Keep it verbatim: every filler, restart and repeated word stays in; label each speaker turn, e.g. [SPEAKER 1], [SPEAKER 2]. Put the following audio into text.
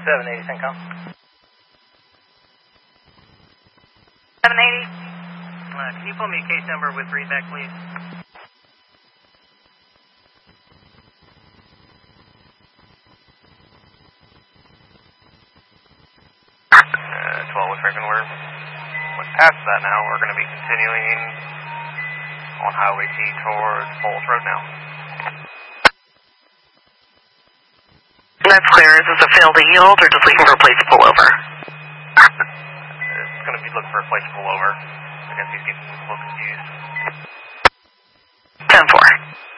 [SPEAKER 1] seven eighty, Syncom.
[SPEAKER 2] seven eighty.
[SPEAKER 1] Uh, can you pull me a case number with readback, please?
[SPEAKER 3] Uh, twelve with Franklin, we're went past that now. We're going to be continuing on Highway T towards Falls Road now.
[SPEAKER 2] That's clear. Is this a fail to yield or just looking for a place to pull over?
[SPEAKER 3] It's going to be looking for a place to pull over. I guess he's getting a little confused.
[SPEAKER 2] ten four.